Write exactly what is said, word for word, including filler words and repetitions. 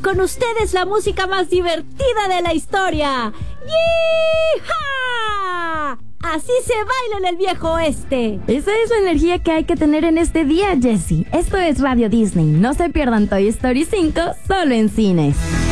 con ustedes la música más divertida de la historia. ¡Yeehaw! Así se baila en el viejo oeste. Esa es la energía que hay que tener en este día, Jessie. Esto es Radio Disney. No se pierdan Toy Story cinco solo en cines.